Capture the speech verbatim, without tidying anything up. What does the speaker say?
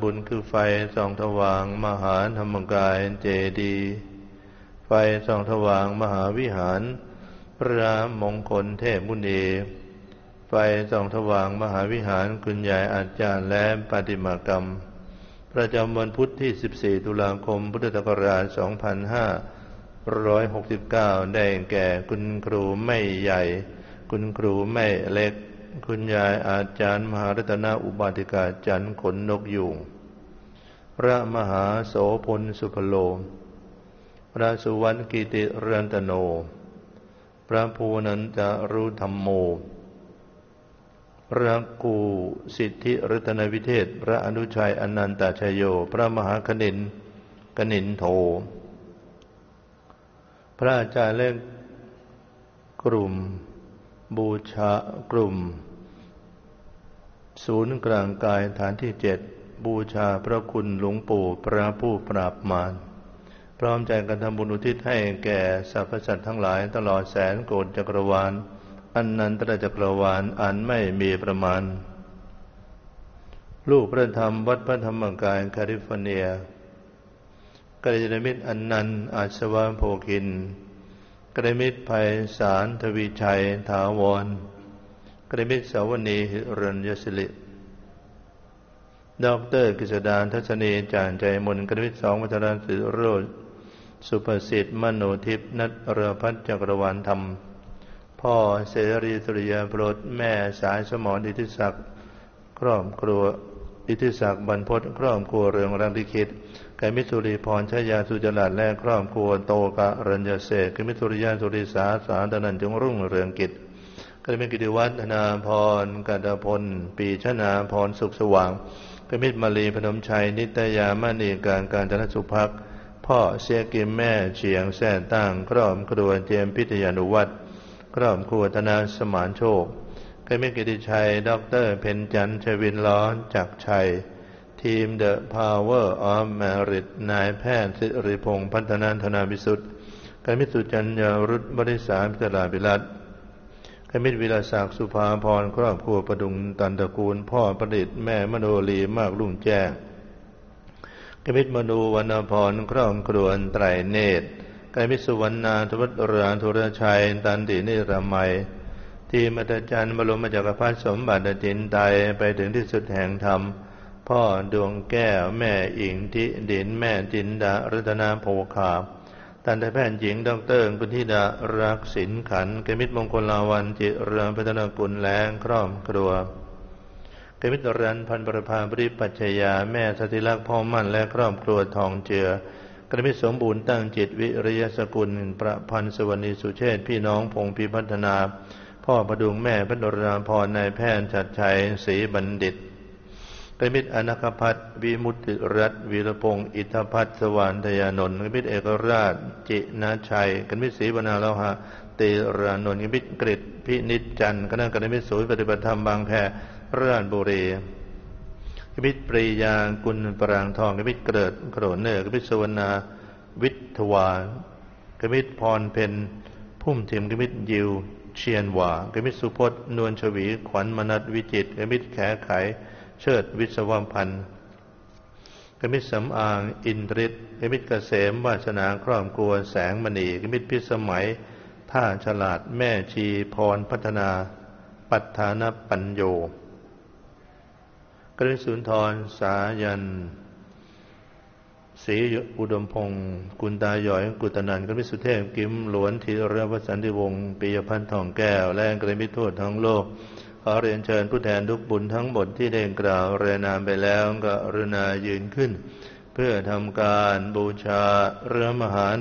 บุญคือไฟส่องสว่างมหาธรรมกายเจดีย์ไฟส่องสว่างมหาวิหารพระมงคลเทพมุนีไฟส่องสว่างมหาวิหารคุณยายอาจารย์และปฏิมากรรมประจำวันพุธที่สิบสี่ตุลาคมพุทธศักราชสองพันห้าร้อยหกสิบเก้าได้แก่คุณครูไม่ใหญ่คุณครูไม่เล็กคุณยายอาจารย์มหารัตนอุบาสิกาจันทร์ขนนกยูงพระมหาโสพลสุพโลพระสุวรรณกิติรัตโนพระภูนันตรุธรรมโมพระกูสิทธิรัตนวิเทศพระอนุชัยอนันตชัยโยพระมหาคณินกนินโทพระอาจารย์และกลุ่มบูชากลุ่มศูนย์กลางกายฐานที่เจ็ดบูชาพระคุณหลวงปู่พระผู้ปราบมารพร้อมใจกันทำบุญอุทิศให้แก่สรรพสัตว์ทั้งหลายตลอดแสนโกฏจักรวาลอันนันตจักรวาลอันไม่มีประมาณลูกพระธรรมวัดพระธรรมกายแคลิฟอร์เนียกัลยาณมิตรอันนันต์อาสวะโภคินกัลยาณมิตรไพศาลทวีชัยถาวรกัลยาณมิตรสาวนีหิรัญยศิริดอกเตอรกฤษดาทัศนีจานใจมนกัลยาณมิตรสองวัชรศิโรจน์สุภสิทธิ์มโนทิพย์นัทเรือพัฒจักรวาลธรรมพ่อเสรีสุริยาโปรดแม่สายสมรอิทธิศักดิ์ครอบครัวอิทธิศักดิ์บรรพตครอบครัวเรืองรังลิขิตกมิตรสุริพรชยาสุจรัตน์และครอบครัวโตกะรัญญเศษกมิตรสุริยาสุริสาสาดนันจงรุ่งเรืองกิจกมิตรกิติวัฒนาพรกัตพลปีชนาพรสุขสว่างกมิตรมาลีพนมชัยนิตยามณีการการจนสุภักดิ์พ่อเสียกิมแม่เฉียงแท่ตั้งครอบครัวเจมพิทยานุวัฒน์ครอบครัวธนาสมานโชคกมิตรกิติชัยดอกเตอรเพ็ญจันทร์ชวินล้อนจักรชัยทีม The Power of Merit นายแพทย์สิริพงษ์พัฒนาธนาวิสุทธิ์กมิตรสุจัญญารุตบริษาพิตราภิรัตน์กมิตรวิลาศักดิ์สุภาพรครอบครัวประดุงตันตระกูลพ่อประดิษฐ์แม่มโนลีมากลุ่งแจ้งกมิตรมนูวรรณพรครอบครัวไตรเนตรกมิตรสุวรรณาทวัตราธุรชัยตันตินิรมัยทีมอัศจรรย์บรมจักรพรรดิสมบัติจินไตไปถึงที่สุดแห่งธรรมพ่อดวงแก้วแม่อิงทิดินแม่จินดารัตนาโภคาทันตแพทย์หญิงดอกเตอรกุณธิดารักษินขันกมิตรมงคลลาวันจิเรืองพัฒนากุลแรงครอบครัวกมิตรรันพันประภาบริปัจฉยาแม่สถิลักษ์พ่อมั่นและครอบครัวทองเจือกมิตรสมบูรณ์ตั้งจิตวิริยสกุลประพันธ์สวนีสุเชษพี่น้องพงพิพัฒนาพ่อประดุงแม่พัฒนาพรนายแพทย์ชัดชัยศรีบัณฑิตกมิตรอนาคพัฒน์วิมุตติรัตน์วีรพงศ์อิทธพัฒน์สวรรณทยานนท์กมิตรเอกราชจินาชัยกมิตรศรีวนาโลหะเตรานนท์กมิตรกฤษพินิจจันทร์คณะกมิตรศูนย์ปฏิบัติธรรมบางแพราชบุรีกมิตรปรียากุลปรางทองกมิตรเกิดโกรธเนอร์กมิตรสุวรรณาวิทวากมิตรพรเพ็ญพุ่มเทียมกมิตรยิวเชียนหว่ากมิตรสุพจน์นวลชวีขวัญมนัสวิจิตรกมิตรแขไขเชิดวิศวพันธ์กมิตรสำอางอินทริศกมิตรเกษมวาสนาครอบครัวแสงมณีกมิตรพิสมัยท่าฉลาดแม่ชีพรพัฒนาปัฏฐานปัญโยกฤษสุนทรสายันศรีอุดมพงศ์กุลตาหยอยกุตนันท์กมิตรสุเทพกิมหลวนธีรวสันติวงศ์ปิยพันธ์ทองแก้วและกมิตรทั่วทั้งโลกขอเรียนเชิญผู้แทนทุกบุญทั้งหมดที่ได้กล่าวเรียนนามไปแล้วก็กรุณายืนขึ้นเพื่อทำการบูชาพระมหา